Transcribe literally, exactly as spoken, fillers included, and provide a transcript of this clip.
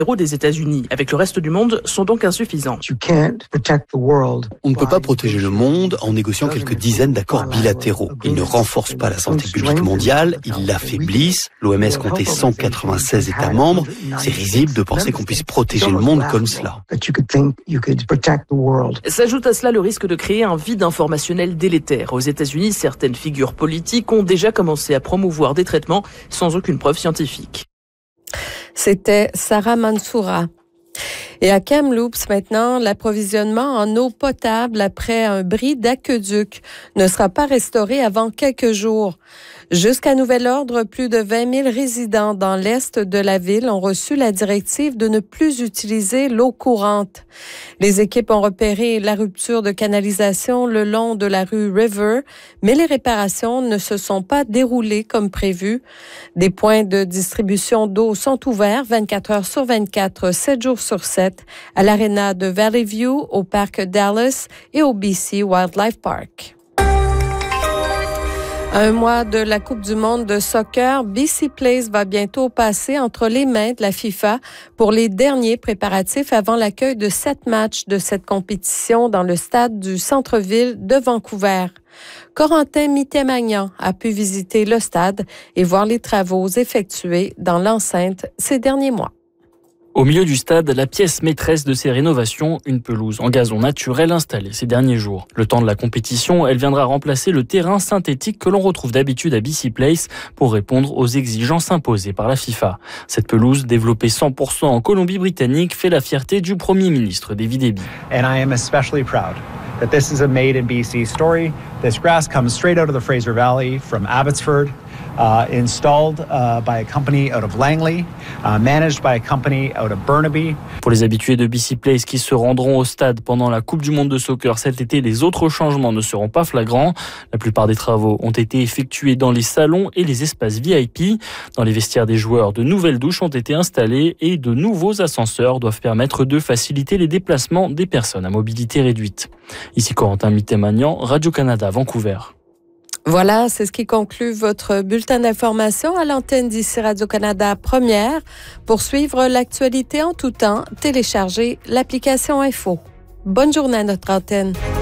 des États-Unis avec le reste du monde sont donc insuffisants. On ne peut pas protéger le monde en négociant quelques dizaines d'accords bilatéraux. Ils ne renforcent pas la santé publique mondiale, ils l'affaiblissent. L'O M S comptait cent quatre-vingt-seize États membres. C'est risible de penser qu'on puisse protéger le monde comme cela. S'ajoute à cela le risque de créer un vide informationnel délétère. Aux États-Unis, certaines figures politiques ont déjà commencé à promouvoir des traitements sans aucune preuve scientifique. C'était Sarah Mansoura. Et à Kamloops, maintenant, l'approvisionnement en eau potable après un bris d'aqueduc ne sera pas restauré avant quelques jours. Jusqu'à nouvel ordre, plus de vingt mille résidents dans l'est de la ville ont reçu la directive de ne plus utiliser l'eau courante. Les équipes ont repéré la rupture de canalisation le long de la rue River, mais les réparations ne se sont pas déroulées comme prévu. Des points de distribution d'eau sont ouverts vingt-quatre heures sur vingt-quatre, sept jours sur sept, à l'aréna de Valley View, au parc Dallas et au B C Wildlife Park. À un mois de la Coupe du monde de soccer, B C Place va bientôt passer entre les mains de la FIFA pour les derniers préparatifs avant l'accueil de sept matchs de cette compétition dans le stade du centre-ville de Vancouver. Corentin Mitté-Magnan a pu visiter le stade et voir les travaux effectués dans l'enceinte ces derniers mois. Au milieu du stade, la pièce maîtresse de ces rénovations, une pelouse en gazon naturel installée ces derniers jours. Le temps de la compétition, elle viendra remplacer le terrain synthétique que l'on retrouve d'habitude à B C Place pour répondre aux exigences imposées par la FIFA. Cette pelouse, développée cent pour cent en Colombie-Britannique, fait la fierté du Premier ministre David Eby. And I am especially proud that this is a made in B C story. This grass comes straight out of the Fraser Valley from Abbotsford. Uh, installed uh, by a company out of Langley, uh, managed by a company out of Burnaby. Pour les habitués de B C Place qui se rendront au stade pendant la Coupe du monde de soccer cet été, les autres changements ne seront pas flagrants. La plupart des travaux ont été effectués dans les salons et les espaces V I P. Dans les vestiaires des joueurs, de nouvelles douches ont été installées et de nouveaux ascenseurs doivent permettre de faciliter les déplacements des personnes à mobilité réduite. Ici Corentin Mitté-Magnan, Radio-Canada, Vancouver. Voilà, c'est ce qui conclut votre bulletin d'information à l'antenne d'ici Radio-Canada Première. Pour suivre l'actualité en tout temps, téléchargez l'application Info. Bonne journée à notre antenne.